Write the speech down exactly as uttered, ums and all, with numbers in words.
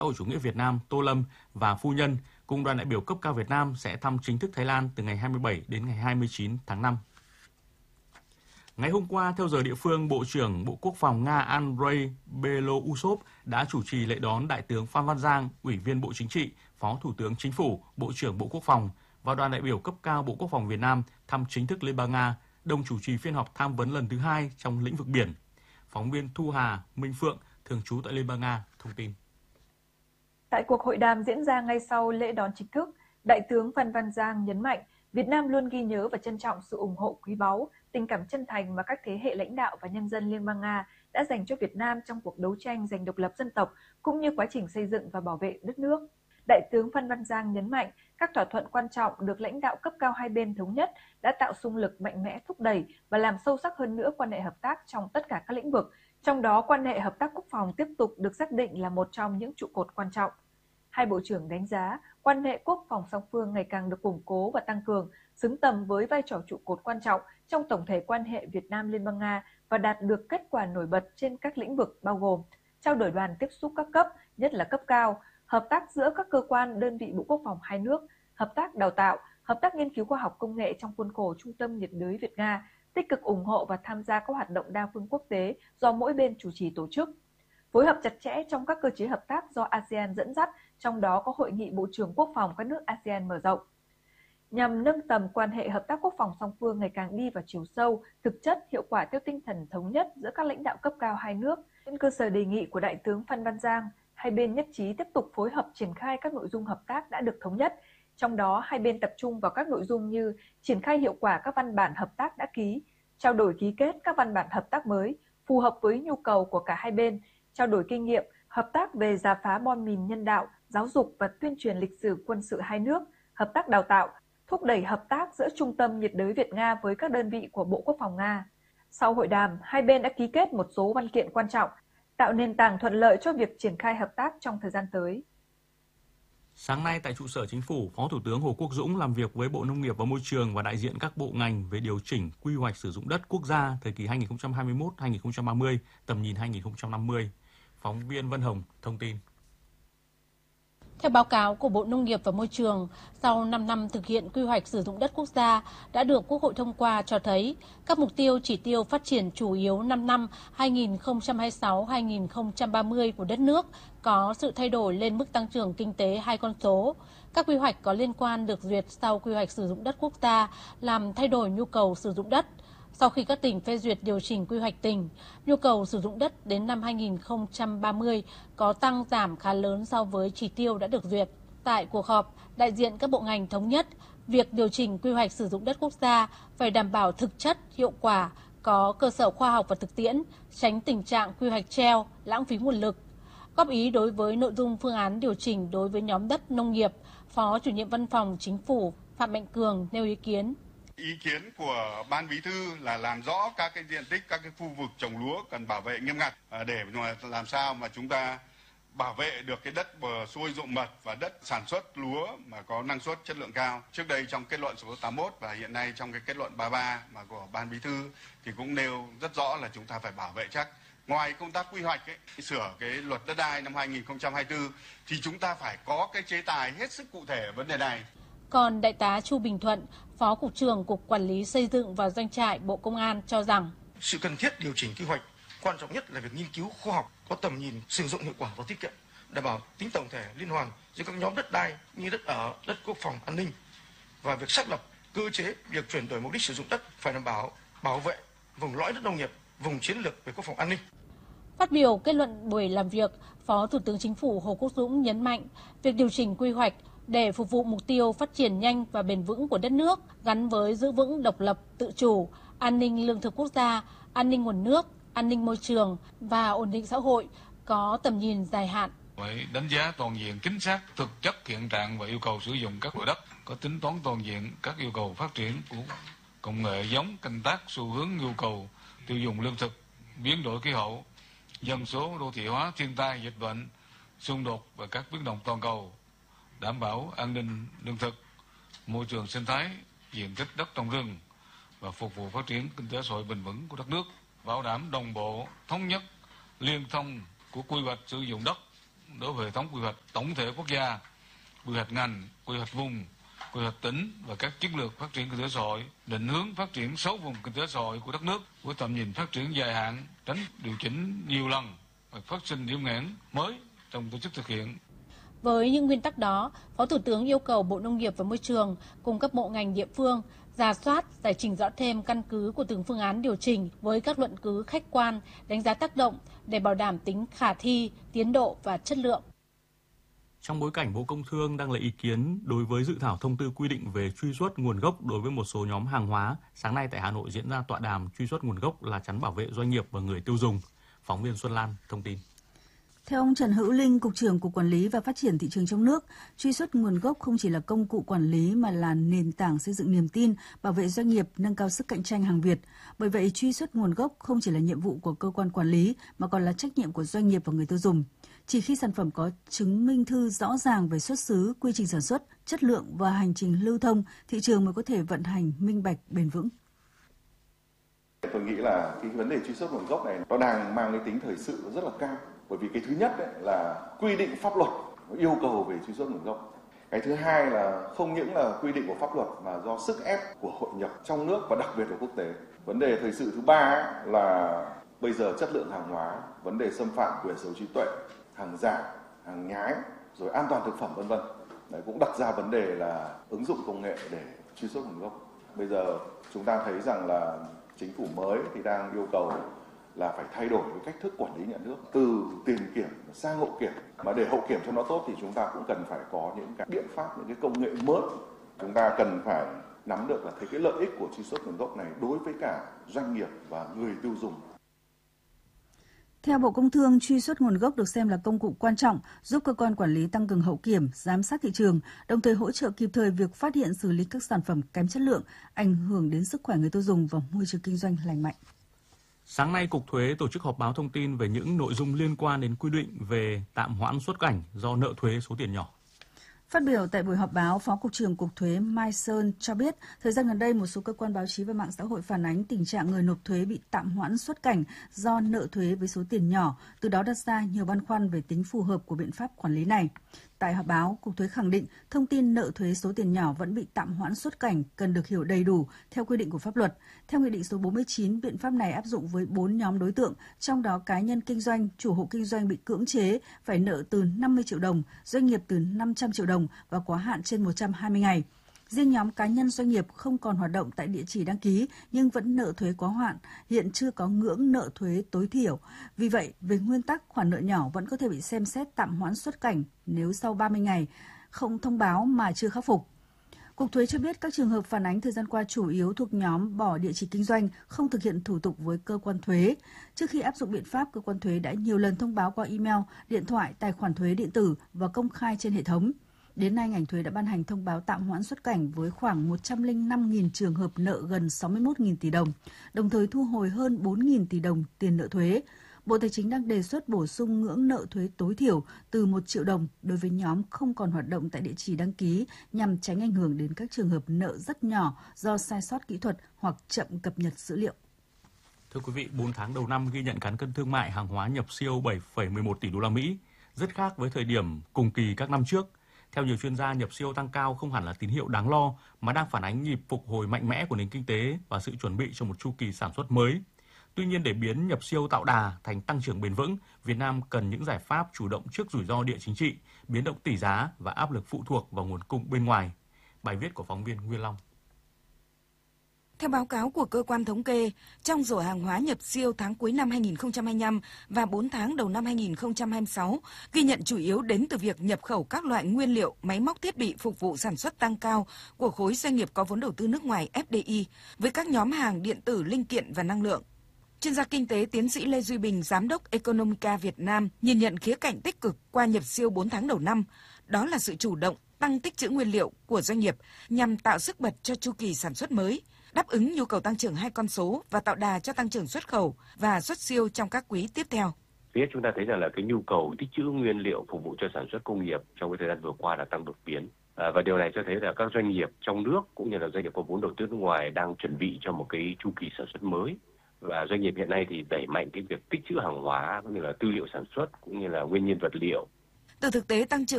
hội chủ nghĩa Việt Nam Tô Lâm và phu nhân cùng đoàn đại biểu cấp cao Việt Nam sẽ thăm chính thức Thái Lan từ ngày hai mươi bảy đến ngày hai mươi chín tháng năm. Ngày hôm qua, theo giờ địa phương, Bộ trưởng Bộ Quốc phòng Nga Andrei Belousov đã chủ trì lễ đón Đại tướng Phan Văn Giang, Ủy viên Bộ Chính trị, Phó Thủ tướng Chính phủ, Bộ trưởng Bộ Quốc phòng và đoàn đại biểu cấp cao Bộ Quốc phòng Việt Nam thăm chính thức Liên bang Nga, đồng chủ trì phiên họp tham vấn lần thứ hai trong lĩnh vực biển. Phóng viên Thu Hà, Minh Phượng, thường trú tại Liên bang Nga, thông tin. Tại cuộc hội đàm diễn ra ngay sau lễ đón chính thức, Đại tướng Phan Văn Giang nhấn mạnh Việt Nam luôn ghi nhớ và trân trọng sự ủng hộ quý báu, tình cảm chân thành mà các thế hệ lãnh đạo và nhân dân Liên bang Nga đã dành cho Việt Nam trong cuộc đấu tranh giành độc lập dân tộc cũng như quá trình xây dựng và bảo vệ đất nước. Đại tướng Phan Văn Giang nhấn mạnh các thỏa thuận quan trọng được lãnh đạo cấp cao hai bên thống nhất đã tạo xung lực mạnh mẽ thúc đẩy và làm sâu sắc hơn nữa quan hệ hợp tác trong tất cả các lĩnh vực. Trong đó, quan hệ hợp tác quốc phòng tiếp tục được xác định là một trong những trụ cột quan trọng. Hai bộ trưởng đánh giá quan hệ quốc phòng song phương ngày càng được củng cố và tăng cường, xứng tầm với vai trò trụ cột quan trọng trong tổng thể quan hệ Việt Nam-Liên bang Nga và đạt được kết quả nổi bật trên các lĩnh vực bao gồm trao đổi đoàn tiếp xúc các cấp, nhất là cấp cao, hợp tác giữa các cơ quan đơn vị Bộ Quốc phòng hai nước, hợp tác đào tạo, hợp tác nghiên cứu khoa học công nghệ trong khuôn khổ Trung tâm nhiệt đới Việt Nga, tích cực ủng hộ và tham gia các hoạt động đa phương quốc tế do mỗi bên chủ trì tổ chức, phối hợp chặt chẽ trong các cơ chế hợp tác do a sê an dẫn dắt, trong đó có Hội nghị Bộ trưởng Quốc phòng các nước a sê an mở rộng. Nhằm nâng tầm quan hệ hợp tác quốc phòng song phương ngày càng đi vào chiều sâu, thực chất, hiệu quả theo tinh thần thống nhất giữa các lãnh đạo cấp cao hai nước, trên cơ sở đề nghị của Đại tướng Phan Văn Giang, hai bên nhất trí tiếp tục phối hợp triển khai các nội dung hợp tác đã được thống nhất. Trong đó, hai bên tập trung vào các nội dung như triển khai hiệu quả các văn bản hợp tác đã ký, trao đổi ký kết các văn bản hợp tác mới, phù hợp với nhu cầu của cả hai bên, trao đổi kinh nghiệm, hợp tác về rà phá bom mìn nhân đạo, giáo dục và tuyên truyền lịch sử quân sự hai nước, hợp tác đào tạo, thúc đẩy hợp tác giữa Trung tâm nhiệt đới Việt Nga với các đơn vị của Bộ Quốc phòng Nga. Sau hội đàm, hai bên đã ký kết một số văn kiện quan trọng, tạo nền tảng thuận lợi cho việc triển khai hợp tác trong thời gian tới. Sáng nay tại trụ sở Chính phủ, Phó Thủ tướng Hồ Quốc Dũng làm việc với Bộ Nông nghiệp và Môi trường và đại diện các bộ ngành về điều chỉnh quy hoạch sử dụng đất quốc gia thời kỳ hai nghìn không trăm hai mươi mốt đến hai nghìn không trăm ba mươi, tầm nhìn hai nghìn không trăm năm mươi. Phóng viên Vân Hồng thông tin. Theo báo cáo của Bộ Nông nghiệp và Môi trường, sau năm năm thực hiện quy hoạch sử dụng đất quốc gia đã được Quốc hội thông qua cho thấy các mục tiêu chỉ tiêu phát triển chủ yếu năm năm hai nghìn không trăm hai mươi sáu đến hai nghìn không trăm ba mươi của đất nước có sự thay đổi lên mức tăng trưởng kinh tế hai con số. Các quy hoạch có liên quan được duyệt sau quy hoạch sử dụng đất quốc gia làm thay đổi nhu cầu sử dụng đất. Sau khi các tỉnh phê duyệt điều chỉnh quy hoạch tỉnh, nhu cầu sử dụng đất đến năm hai nghìn không trăm ba mươi có tăng giảm khá lớn so với chỉ tiêu đã được duyệt. Tại cuộc họp, đại diện các bộ ngành thống nhất, việc điều chỉnh quy hoạch sử dụng đất quốc gia phải đảm bảo thực chất, hiệu quả, có cơ sở khoa học và thực tiễn, tránh tình trạng quy hoạch treo, lãng phí nguồn lực. Góp ý đối với nội dung phương án điều chỉnh đối với nhóm đất nông nghiệp, Phó Chủ nhiệm Văn phòng Chính phủ Phạm Mạnh Cường nêu ý kiến. Ý kiến của Ban Bí thư là làm rõ các cái diện tích, các cái khu vực trồng lúa cần bảo vệ nghiêm ngặt để làm sao mà chúng ta bảo vệ được cái đất bờ xuôi ruộng mật và đất sản xuất lúa mà có năng suất chất lượng cao. Trước đây trong kết luận số tám mươi mốt và hiện nay trong cái kết luận ba mươi ba mà của Ban Bí thư thì cũng nêu rất rõ là chúng ta phải bảo vệ chắc. Ngoài công tác quy hoạch ấy, sửa cái luật đất đai năm hai nghìn không trăm hai mươi tư thì chúng ta phải có cái chế tài hết sức cụ thể ở vấn đề này. Còn Đại tá Chu Bình Thuận, Phó Cục trưởng Cục Quản lý Xây dựng và Doanh trại Bộ Công an cho rằng sự cần thiết điều chỉnh quy hoạch quan trọng nhất là việc nghiên cứu khoa học có tầm nhìn sử dụng hiệu quả và tiết kiệm, đảm bảo tính tổng thể liên hoàn giữa các nhóm đất đai như đất ở, đất quốc phòng, an ninh và việc xác lập cơ chế việc chuyển đổi mục đích sử dụng đất phải đảm bảo bảo vệ vùng lõi đất nông nghiệp, vùng chiến lược về quốc phòng an ninh. Phát biểu kết luận buổi làm việc, Phó Thủ tướng Chính phủ Hồ Quốc Dũng nhấn mạnh việc điều chỉnh quy hoạch để phục vụ mục tiêu phát triển nhanh và bền vững của đất nước gắn với giữ vững độc lập, tự chủ, an ninh lương thực quốc gia, an ninh nguồn nước, an ninh môi trường và ổn định xã hội có tầm nhìn dài hạn. Phải đánh giá toàn diện chính xác thực chất hiện trạng và yêu cầu sử dụng các loại đất, có tính toán toàn diện các yêu cầu phát triển của công nghệ giống, canh tác, xu hướng nhu cầu tiêu dùng lương thực, biến đổi khí hậu, dân số, đô thị hóa, thiên tai, dịch bệnh, xung đột và các biến động toàn cầu, đảm bảo an ninh lương thực, môi trường sinh thái, diện tích đất trồng rừng và phục vụ phát triển kinh tế xã hội bền vững của đất nước, bảo đảm đồng bộ, thống nhất, liên thông của quy hoạch sử dụng đất đối với hệ thống quy hoạch tổng thể quốc gia, quy hoạch ngành, quy hoạch vùng, quy hoạch tỉnh và các chiến lược phát triển kinh tế xã hội, định hướng phát triển sáu vùng kinh tế xã hội của đất nước với tầm nhìn phát triển dài hạn, tránh điều chỉnh nhiều lần và phát sinh điểm nghẽn mới trong tổ chức thực hiện. Với những nguyên tắc đó, Phó Thủ tướng yêu cầu Bộ Nông nghiệp và Môi trường cùng các bộ ngành địa phương rà soát, giải trình rõ thêm căn cứ của từng phương án điều chỉnh với các luận cứ khách quan, đánh giá tác động để bảo đảm tính khả thi, tiến độ và chất lượng. Trong bối cảnh Bộ Công Thương đang lấy ý kiến đối với dự thảo thông tư quy định về truy xuất nguồn gốc đối với một số nhóm hàng hóa, sáng nay tại Hà Nội diễn ra tọa đàm truy xuất nguồn gốc là chắn bảo vệ doanh nghiệp và người tiêu dùng. Phóng viên Xuân Lan thông tin. Theo ông Trần Hữu Linh, Cục trưởng Cục Quản lý và Phát triển Thị trường trong nước, truy xuất nguồn gốc không chỉ là công cụ quản lý mà là nền tảng xây dựng niềm tin, bảo vệ doanh nghiệp, nâng cao sức cạnh tranh hàng Việt. Bởi vậy, truy xuất nguồn gốc không chỉ là nhiệm vụ của cơ quan quản lý mà còn là trách nhiệm của doanh nghiệp và người tiêu dùng. Chỉ khi sản phẩm có chứng minh thư rõ ràng về xuất xứ, quy trình sản xuất, chất lượng và hành trình lưu thông, thị trường mới có thể vận hành minh bạch, bền vững. Tôi nghĩ là cái vấn đề truy xuất nguồn gốc này nó đang mang cái tính thời sự rất là cao. Bởi vì cái thứ nhất ấy là quy định pháp luật yêu cầu về truy xuất nguồn gốc. Cái thứ hai là không những là quy định của pháp luật mà do sức ép của hội nhập trong nước và đặc biệt là quốc tế. Vấn đề thời sự thứ ba ấy là bây giờ chất lượng hàng hóa, vấn đề xâm phạm quyền sở hữu trí tuệ, hàng giả, hàng nhái, rồi an toàn thực phẩm vân vân. Đấy cũng đặt ra vấn đề là ứng dụng công nghệ để truy xuất nguồn gốc. Bây giờ chúng ta thấy rằng là chính phủ mới thì đang yêu cầu là phải thay đổi cái cách thức quản lý nhà nước từ tiền kiểm sang hậu kiểm, mà để hậu kiểm cho nó tốt thì chúng ta cũng cần phải có những cái biện pháp, những cái công nghệ mới. Chúng ta cần phải nắm được là thấy cái lợi ích của truy xuất nguồn gốc này đối với cả doanh nghiệp và người tiêu dùng. Theo Bộ Công Thương, truy xuất nguồn gốc được xem là công cụ quan trọng giúp cơ quan quản lý tăng cường hậu kiểm, giám sát thị trường, đồng thời hỗ trợ kịp thời việc phát hiện xử lý các sản phẩm kém chất lượng, ảnh hưởng đến sức khỏe người tiêu dùng và môi trường kinh doanh lành mạnh. Sáng nay, Cục Thuế tổ chức họp báo thông tin về những nội dung liên quan đến quy định về tạm hoãn xuất cảnh do nợ thuế số tiền nhỏ. Phát biểu tại buổi họp báo, Phó Cục trưởng Cục Thuế Mai Sơn cho biết, thời gian gần đây một số cơ quan báo chí và mạng xã hội phản ánh tình trạng người nộp thuế bị tạm hoãn xuất cảnh do nợ thuế với số tiền nhỏ, từ đó đặt ra nhiều băn khoăn về tính phù hợp của biện pháp quản lý này. Tại họp báo, Cục Thuế khẳng định thông tin nợ thuế số tiền nhỏ vẫn bị tạm hoãn xuất cảnh cần được hiểu đầy đủ theo quy định của pháp luật. Theo Nghị định số bốn mươi chín, biện pháp này áp dụng với bốn nhóm đối tượng, trong đó cá nhân kinh doanh, chủ hộ kinh doanh bị cưỡng chế phải nợ từ năm mươi triệu đồng, doanh nghiệp từ năm trăm triệu đồng và quá hạn trên một trăm hai mươi ngày. Riêng nhóm cá nhân doanh nghiệp không còn hoạt động tại địa chỉ đăng ký nhưng vẫn nợ thuế quá hạn, hiện chưa có ngưỡng nợ thuế tối thiểu. Vì vậy, về nguyên tắc, khoản nợ nhỏ vẫn có thể bị xem xét tạm hoãn xuất cảnh nếu sau ba mươi ngày không thông báo mà chưa khắc phục. Cục Thuế cho biết các trường hợp phản ánh thời gian qua chủ yếu thuộc nhóm bỏ địa chỉ kinh doanh, không thực hiện thủ tục với cơ quan thuế. Trước khi áp dụng biện pháp, cơ quan thuế đã nhiều lần thông báo qua email, điện thoại, tài khoản thuế điện tử và công khai trên hệ thống. Đến nay, ngành thuế đã ban hành thông báo tạm hoãn xuất cảnh với khoảng một trăm lẻ năm nghìn trường hợp nợ gần sáu mươi mốt nghìn tỷ đồng, đồng thời thu hồi hơn bốn nghìn tỷ đồng tiền nợ thuế. Bộ Tài chính đang đề xuất bổ sung ngưỡng nợ thuế tối thiểu từ một triệu đồng đối với nhóm không còn hoạt động tại địa chỉ đăng ký nhằm tránh ảnh hưởng đến các trường hợp nợ rất nhỏ do sai sót kỹ thuật hoặc chậm cập nhật dữ liệu. Thưa quý vị, bốn tháng đầu năm ghi nhận cán cân thương mại hàng hóa nhập siêu bảy phẩy mười một tỷ đô la Mỹ, rất khác với thời điểm cùng kỳ các năm trước. Theo nhiều chuyên gia, nhập siêu tăng cao không hẳn là tín hiệu đáng lo mà đang phản ánh nhịp phục hồi mạnh mẽ của nền kinh tế và sự chuẩn bị cho một chu kỳ sản xuất mới. Tuy nhiên, để biến nhập siêu tạo đà thành tăng trưởng bền vững, Việt Nam cần những giải pháp chủ động trước rủi ro địa chính trị, biến động tỷ giá và áp lực phụ thuộc vào nguồn cung bên ngoài. Bài viết của phóng viên Nguyên Long. Theo báo cáo của cơ quan thống kê, trong rổ hàng hóa nhập siêu tháng cuối năm hai nghìn không trăm hai mươi lăm và bốn tháng đầu năm hai nghìn không trăm hai mươi sáu, ghi nhận chủ yếu đến từ việc nhập khẩu các loại nguyên liệu, máy móc thiết bị phục vụ sản xuất tăng cao của khối doanh nghiệp có vốn đầu tư nước ngoài F D I với các nhóm hàng điện tử, linh kiện và năng lượng. Chuyên gia kinh tế tiến sĩ Lê Duy Bình, Giám đốc Economica Việt Nam, nhìn nhận khía cạnh tích cực qua nhập siêu bốn tháng đầu năm, đó là sự chủ động tăng tích trữ nguyên liệu của doanh nghiệp nhằm tạo sức bật cho chu kỳ sản xuất mới, đáp ứng nhu cầu tăng trưởng hai con số và tạo đà cho tăng trưởng xuất khẩu và xuất siêu trong các quý tiếp theo. Thứ nhất, chúng ta thấy rằng là cái nhu cầu tích trữ nguyên liệu phục vụ cho sản xuất công nghiệp trong cái thời gian vừa qua là tăng đột biến. À, và điều này cho thấy là các doanh nghiệp trong nước cũng như là doanh nghiệp có vốn đầu tư nước ngoài đang chuẩn bị cho một cái chu kỳ sản xuất mới. Và doanh nghiệp hiện nay thì đẩy mạnh cái việc tích trữ hàng hóa cũng như là tư liệu sản xuất cũng như là nguyên nhiên vật liệu. Từ thực tế tăng trưởng